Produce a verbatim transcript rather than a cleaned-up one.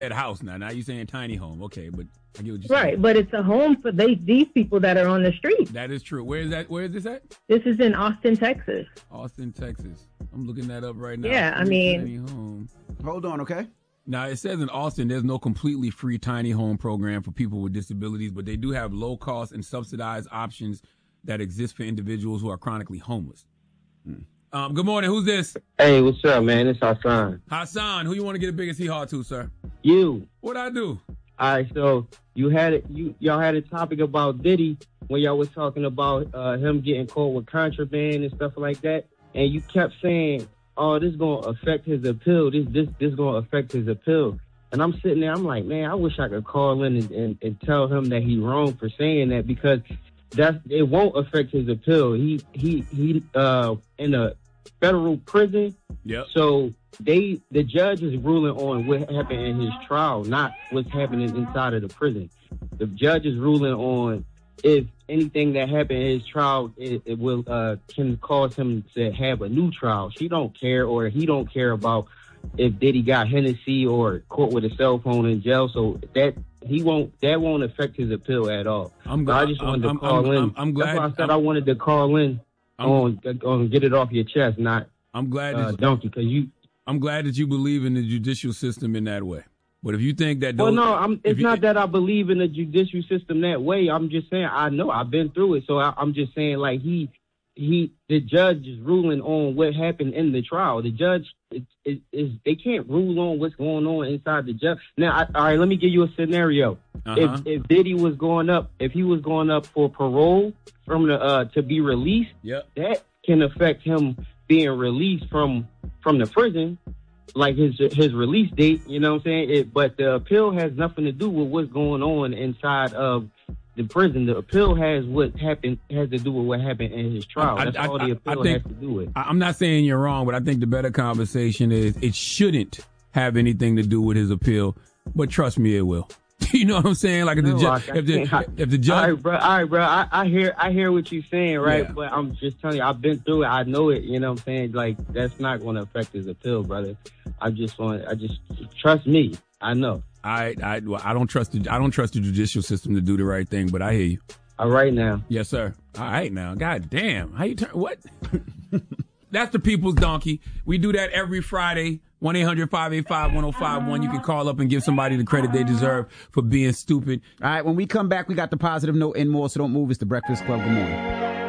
At a house now. Now you're saying tiny home. Okay, but I get what you're saying. Right, but it's a home for they, these people that are on the street. That is true. Where is that? Where is this at? This is in Austin, Texas. Austin, Texas. I'm looking that up right now. Yeah, I Free mean. tiny home. Hold on, okay? Now, it says in Austin there's no completely free tiny home program for people with disabilities, but they do have low-cost and subsidized options that exist for individuals who are chronically homeless. Hmm. Um, good morning. Who's this? Hey, what's up, man? It's Hassan. Hassan, who you want to get the biggest hee-haw to, sir? You. What'd I do? All right, so you had it. You y'all had a topic about Diddy when y'all was talking about uh, him getting caught with contraband and stuff like that, and you kept saying, "Oh, this is gonna affect his appeal. This this this gonna affect his appeal." And I'm sitting there, I'm like, man, I wish I could call in and, and, and tell him that he's wrong for saying that, because that's it won't affect his appeal. He he he uh in a federal prison. Yep. So they the judge is ruling on what happened in his trial, not what's happening inside of the prison. The judge is ruling on if anything that happened in his trial, it, it will uh can cause him to have a new trial. She don't care, or he don't care about if Diddy got Hennessy or caught with a cell phone in jail. So that he won't that won't affect his appeal at all. I'm so glad. I just wanted I'm, to call I'm, in. I'm, I'm glad. That's why I said I'm, I wanted to call in on on get it off your chest, not I'm glad uh, that donkey, because you. I'm glad that you believe in the judicial system in that way. But if you think that, those, well, no, I'm, it's you, not that I believe in the judicial system that way. I'm just saying I know I've been through it, so I, I'm just saying like he, he, the judge is ruling on what happened in the trial. The judge is, is, is they can't rule on what's going on inside the judge. Now, I, all right, let me give you a scenario. Uh-huh. If if Diddy was going up, if he was going up for parole from the uh, to be released, yep. that can affect him being released from from the prison, like his his release date, you know what I'm saying? It, but the appeal has nothing to do with what's going on inside of the prison. The appeal has what happened has to do with what happened in his trial. I, That's I, all the appeal I think, has to do with. I'm not saying you're wrong, but I think the better conversation is it shouldn't have anything to do with his appeal, but trust me, it will. You know what I'm saying? Like if the, no, ju- I, if the, I, if the judge, all right, bro, all right, bro, I, I hear, I hear what you're saying, right? Yeah. But I'm just telling you, I've been through it. I know it. You know what I'm saying? Like that's not going to affect his appeal, brother. I just want, I just trust me. I know. I, I, well, I don't trust the, I don't trust the judicial system to do the right thing, but I hear you. All right now. Yes, sir. All right now. God damn. How you turn? What? That's the People's Donkey. We do that every Friday. one eight hundred five eight five one oh five one. You can call up and give somebody the credit they deserve for being stupid. All right, when we come back, we got the positive note and more, so don't move. It's the Breakfast Club. Good morning.